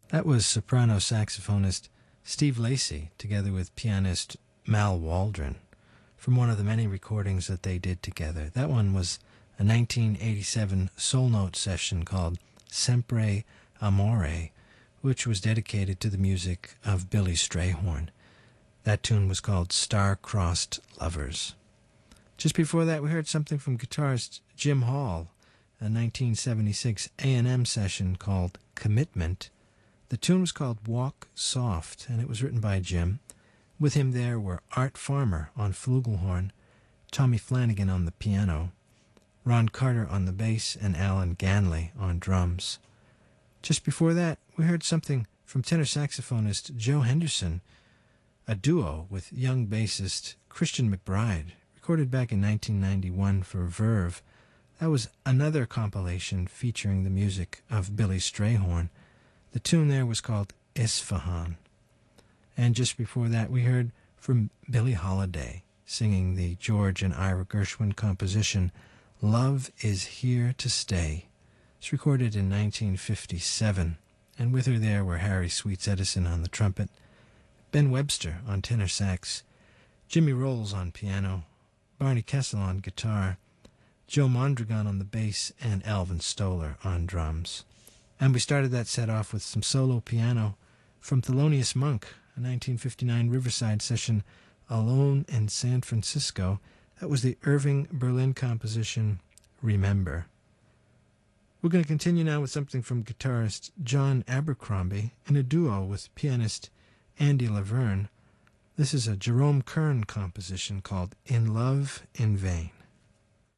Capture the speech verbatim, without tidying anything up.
That was soprano saxophonist Steve Lacy together with pianist Mal Waldron from one of the many recordings that they did together. That one was a nineteen eighty-seven soul note session called Sempre Amore, which was dedicated to the music of Billy Strayhorn. That tune was called Star-Crossed Lovers. Just before that, we heard something from guitarist Jim Hall, a nineteen seventy-six A and M session called Commitment. The tune was called Walk Soft, and it was written by Jim. With him there were Art Farmer on flugelhorn, Tommy Flanagan on the piano, Ron Carter on the bass, and Alan Ganley on drums. Just before that, we heard something from tenor saxophonist Joe Henderson, a duo with young bassist Christian McBride, recorded back in nineteen ninety-one for Verve. That was another compilation featuring the music of Billy Strayhorn. The tune there was called Isfahan. And just before that, we heard from Billie Holiday singing the George and Ira Gershwin composition, Love is Here to Stay. It's recorded in nineteen fifty-seven, and with her there were Harry Sweets Edison on the trumpet, Ben Webster on tenor sax, Jimmy Rolls on piano, Barney Kessel on guitar, Joe Mondragon on the bass, and Alvin Stoller on drums. And we started that set off with some solo piano from Thelonious Monk, a nineteen fifty-nine Riverside session, Alone in San Francisco. That was the Irving Berlin composition, Remember. We're going to continue now with something from guitarist John Abercrombie in a duo with pianist Andy Laverne. This is a Jerome Kern composition called In Love in Vain.